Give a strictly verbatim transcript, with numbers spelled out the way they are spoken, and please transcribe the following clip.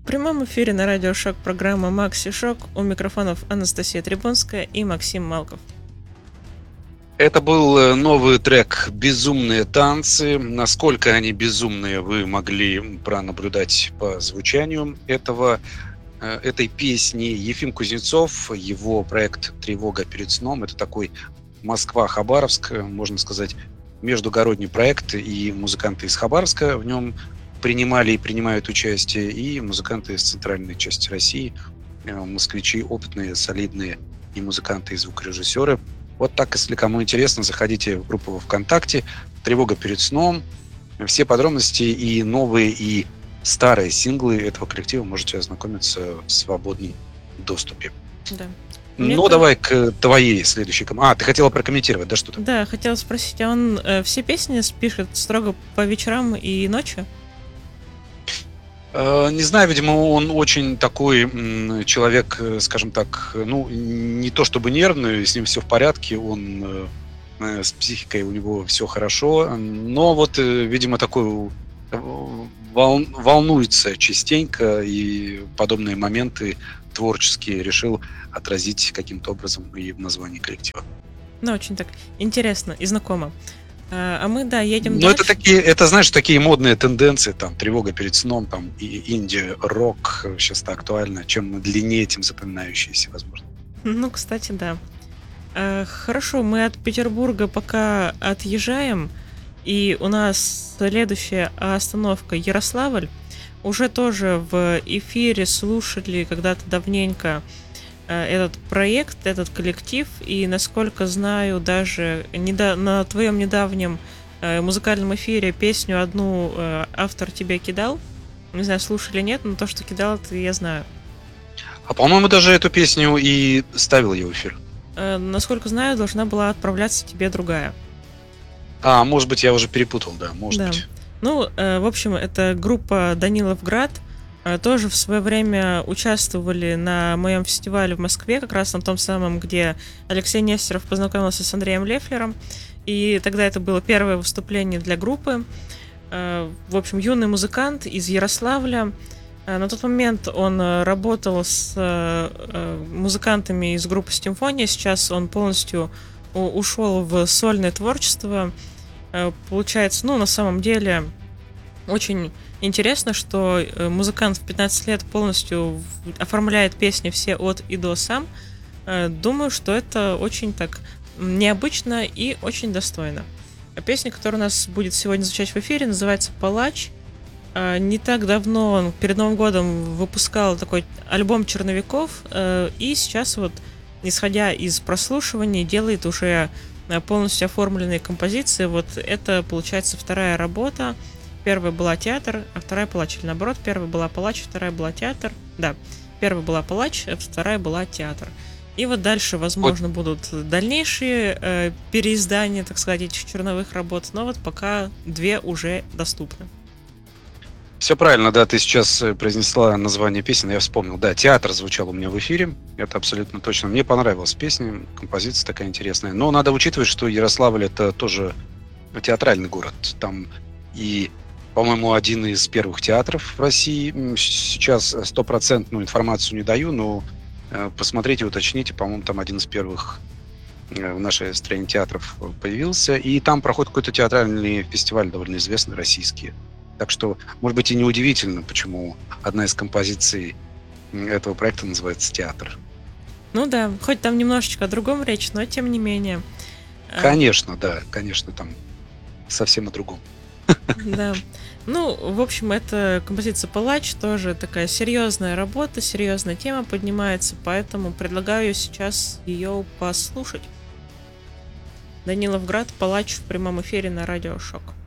В прямом эфире на радио Шок программа «Макси Шок». У микрофонов Анастасия Трибунская и Максим Малков. Это был э, новый трек «Безумные танцы». Насколько они безумные, вы могли пронаблюдать по звучанию этого, э, этой песни. Ефим Кузнецов, его проект «Тревога перед сном». Это такой Москва-Хабаровск, э, можно сказать, междугородний проект. И музыканты из Хабаровска в нем принимали и принимают участие, и музыканты из центральной части России, э, москвичи опытные, солидные, и музыканты, и звукорежиссеры. Вот так, если кому интересно, заходите в группу во ВКонтакте «Тревога перед сном». Все подробности и новые, и старые синглы этого коллектива можете ознакомиться в свободном доступе. Да. Мне Ну, ка- давай к твоей следующей ком- А, ты хотела прокомментировать, да, что-то? Да, хотела спросить, а он э, все песни пишет строго по вечерам и ночью? Э, Не знаю, видимо, он очень такой м, человек, э, скажем так, э, ну, не то чтобы нервный, с ним все в порядке, он э, э, с психикой у него все хорошо, но вот, э, видимо, такой э, вол- волнуется частенько, и подобные моменты творческие решил отразить каким-то образом и в названии коллектива. Ну, очень так интересно и знакомо. А, а мы, да, едем Ну, это дальше. такие, это, знаешь, такие модные тенденции, там, тревога перед сном, там, и инди-рок сейчас-то актуально. Чем длиннее, тем запоминающиеся, возможно. Ну, кстати, да. А, хорошо, мы от Петербурга пока отъезжаем, и у нас следующая остановка Ярославль. Уже тоже в эфире слушали когда-то давненько э, этот проект, этот коллектив, и насколько знаю, даже неда- на твоем недавнем э, музыкальном эфире песню одну э, автор тебе кидал. Не знаю, слушали или нет, но то, что кидал, это я знаю. А, по-моему, даже эту песню и ставил я в эфир. Э, насколько знаю, должна была отправляться тебе другая. А, может быть, я уже перепутал, да, может Да. быть. Ну, э, в общем, это группа Даниловград. Э, тоже в свое время участвовали на моем фестивале в Москве, как раз на том самом, где Алексей Нестеров познакомился с Андреем Лефлером. И тогда это было первое выступление для группы. Э, в общем, юный музыкант из Ярославля. Э, на тот момент он э, работал с э, э, музыкантами из группы Симфония. Сейчас он полностью у- ушел в сольное творчество. Э, Получается, ну, на самом деле, очень интересно, что э, музыкант в пятнадцать лет полностью в- оформляет песни все от и до сам. Э, Думаю, что это очень так м, необычно и очень достойно. А Песня, которая у нас будет сегодня звучать в эфире, называется «Палач». А, Не так давно он перед Новым годом выпускал такой альбом черновиков, э, и сейчас вот, исходя из прослушиваний, делает уже э, полностью оформленные композиции. Вот это, получается, вторая работа. Первая была театр, а вторая палач. Или наоборот, первая была палач, вторая была театр. Да, первая была палач, а вторая была театр. И вот дальше, Вот. возможно, будут дальнейшие э, переиздания, так сказать, этих черновых работ. Но вот пока две уже доступны. Все правильно, да, ты сейчас э, произнесла название песни, я вспомнил. Да, театр звучал у меня в эфире, это абсолютно точно. Мне понравилась песня, композиция такая интересная. Но надо учитывать, что Ярославль — это тоже театральный город. Там и, по-моему, один из первых театров в России. М, Сейчас стопроцентную информацию не даю, но э, посмотрите, уточните. По-моему, там один из первых э, в нашей стране театров появился. И там проходит какой-то театральный фестиваль, довольно известный, российский. Так что, может быть, и неудивительно, почему одна из композиций м, этого проекта называется «Театр». Ну да, хоть там немножечко о другом речь, но тем не менее. Э, Конечно, да, конечно, там совсем о другом. Да. Ну, в общем, это композиция «Палач», тоже такая серьезная работа, серьезная тема поднимается, поэтому предлагаю сейчас ее послушать. Даниловград, «Палач» в прямом эфире на радио Шок.